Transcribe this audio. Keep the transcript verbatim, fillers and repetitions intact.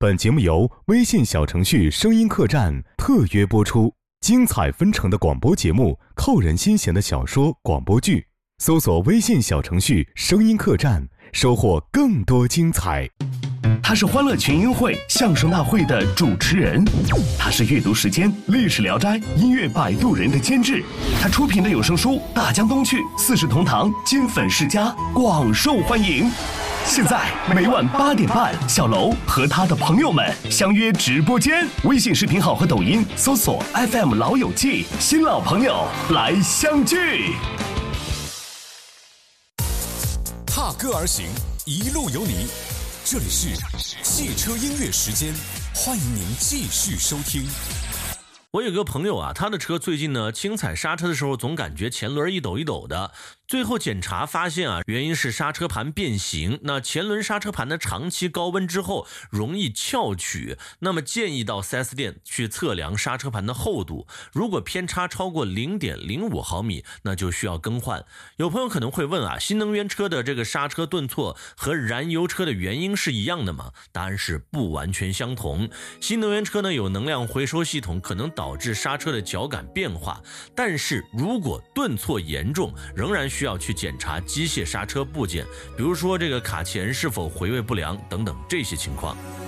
本节目由微信小程序声音客栈特约播出，精彩纷呈的广播节目，扣人心弦的小说广播剧，搜索微信小程序声音客栈，收获更多精彩。 他是欢乐群英会相声大会的主持人，他是阅读时间历史聊斋音乐摆渡人的监制，他出品的有声书大江东去四世同堂金粉世家广受欢迎。现在每晚八点半，小楼和他的朋友们相约直播间，微信视频号和抖音搜索 F M 老友记，新老朋友来相聚。 踏歌而行，一路有你。这里是汽车音乐时间，欢迎您继续收听。 我有个朋友啊，他的车最近呢轻踩刹车的时候总感觉前轮一抖一抖的，最后检查发现啊，原因是刹车盘变形。那前轮刹车盘呢长期高温之后容易翘曲，那么建议到 四 S 店去测量刹车盘的厚度，如果偏差超过 零点零五毫米，那就需要更换。有朋友可能会问啊，新能源车的这个刹车顿挫和燃油车的原因是一样的吗？答案是不完全相同。新能源车呢有能量回收系统，可能导致刹车的脚感变化，但是如果顿挫严重，仍然需要去检查机械刹车部件，比如说这个卡钳是否回位不良等等这些情况。